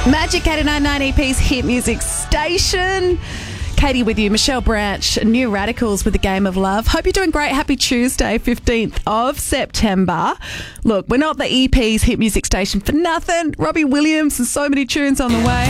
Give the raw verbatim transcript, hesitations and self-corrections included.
Magic eighty-nine point nine E P's hit music station. Katie with you, Michelle Branch, New Radicals with the Game of Love. Hope you're doing great. Happy Tuesday, fifteenth of September. Look, we're not the E P's hit music station for nothing. Robbie Williams and so many tunes on the way.